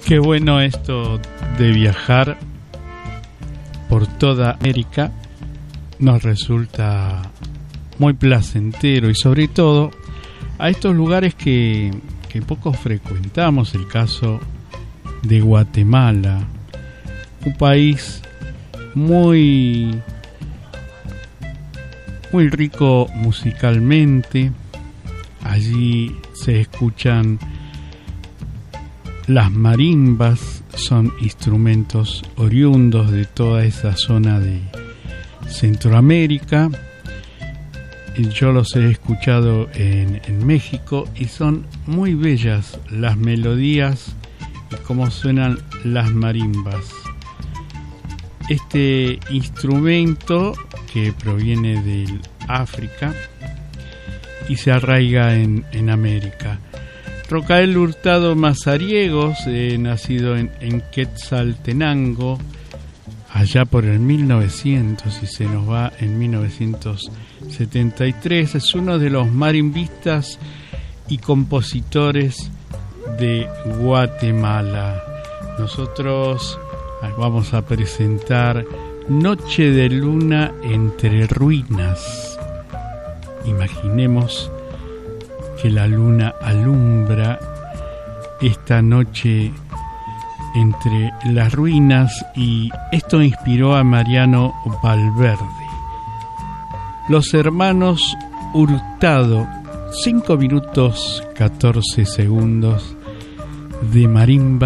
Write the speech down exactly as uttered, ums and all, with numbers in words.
Qué bueno esto de viajar por toda América, nos resulta muy placentero y sobre todo a estos lugares que, que poco frecuentamos, el caso de Guatemala, un país muy, muy rico musicalmente. Allí se escuchan las marimbas, son instrumentos oriundos de toda esa zona de Centroamérica. Yo los he escuchado en, en México y son muy bellas las melodías y cómo suenan las marimbas. Este instrumento que proviene del África y se arraiga en, en América. Rocael Hurtado Mazariegos, eh, nacido en, en Quetzaltenango, allá por el mil novecientos y se nos va en mil novecientos setenta y tres, es uno de los marimbistas y compositores de Guatemala. Nosotros vamos a presentar Noche de Luna entre Ruinas. Imaginemos que la luna alumbra esta noche entre las ruinas y esto inspiró a Mariano Valverde. Los hermanos Hurtado, cinco minutos catorce segundos de marimba